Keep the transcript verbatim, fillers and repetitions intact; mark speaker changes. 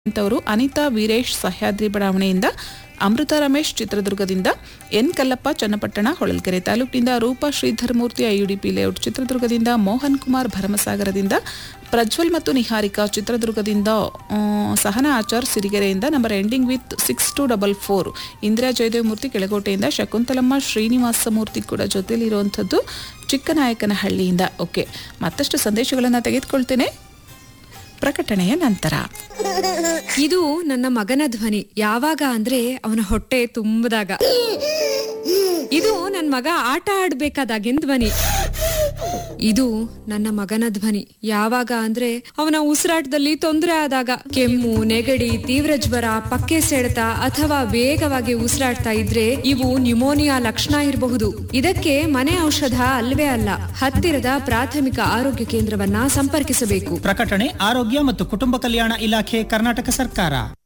Speaker 1: ಅವರು ಅನಿತಾ ವೀರೇಶ್ ಸಹ್ಯಾದ್ರಿ ಬಡಾವಣೆಯಿಂದ, ಅಮೃತ ರಮೇಶ್ ಚಿತ್ರದುರ್ಗದಿಂದ, ಎನ್ ಕಲ್ಲಪ್ಪ ಚನ್ನಪಟ್ಟಣ ಹೊಳಲ್ಕೆರೆ ತಾಲೂಕಿನಿಂದ, ರೂಪಾ ಶ್ರೀಧರಮೂರ್ತಿ ಐಯುಡಿಪಿ ಲೇಔಟ್ ಚಿತ್ರದುರ್ಗದಿಂದ, ಮೋಹನ್ ಕುಮಾರ್ ಭರಮಸಾಗರದಿಂದ, ಪ್ರಜ್ವಲ್ ಮತ್ತು ನಿಹಾರಿಕಾ ಚಿತ್ರದುರ್ಗದಿಂದ, Sahana Achar ಸಿರಿಗೆರೆಯಿಂದ, number ending with six to double four Indira Jayadevamurthy ಕೆಳಗೋಟೆಯಿಂದ, Shakuntalamma Srinivasa Murthy ಕೂಡ ಜೊತೆಯಲ್ಲಿರುವಂಥದ್ದು ಚಿಕ್ಕನಾಯಕನಹಳ್ಳಿಯಿಂದ. ಓಕೆ, ಮತ್ತಷ್ಟು ಸಂದೇಶಗಳನ್ನು ತೆಗೆದುಕೊಳ್ತೇನೆ ಪ್ರಕಟಣೆಯ ನಂತರ.
Speaker 2: ಇದು ನನ್ನ ಮಗನ ಧ್ವನಿ. ಯಾವಾಗ ಅಂದ್ರೆ ಅವನ ಹೊಟ್ಟೆ ತುಂಬದಾಗ. ಇದು ನನ್ನ ಮಗ ಆಟ ಆಡ್ಬೇಕಾದಾಗಿನ ಧ್ವನಿ. ಇದು ನನ್ನ ಮಗನ ಧ್ವನಿ. ಯಾವಾಗ ಅಂದ್ರೆ ಅವನ ಉಸಿರಾಟದಲ್ಲಿ ತೊಂದರೆ ಆದಾಗ, ಕೆಮ್ಮು, ನೆಗಡಿ, ತೀವ್ರ ಜ್ವರ, ಪಕ್ಕೆ ಸೆಳೆತ ಅಥವಾ ವೇಗವಾಗಿ ಉಸಿರಾಡ್ತಾ ಇದ್ರೆ ಇವು ನ್ಯುಮೋನಿಯಾ ಲಕ್ಷಣ ಇರಬಹುದು. ಇದಕ್ಕೆ ಮನೆ ಔಷಧ ಅಲ್ವೇ ಅಲ್ಲ. ಹತ್ತಿರದ ಪ್ರಾಥಮಿಕ ಆರೋಗ್ಯ ಕೇಂದ್ರವನ್ನ ಸಂಪರ್ಕಿಸಬೇಕು.
Speaker 3: ಪ್ರಕಟಣೆ ಆರೋಗ್ಯ ಮತ್ತು ಕುಟುಂಬ ಕಲ್ಯಾಣ ಇಲಾಖೆ, ಕರ್ನಾಟಕ ಸರ್ಕಾರ.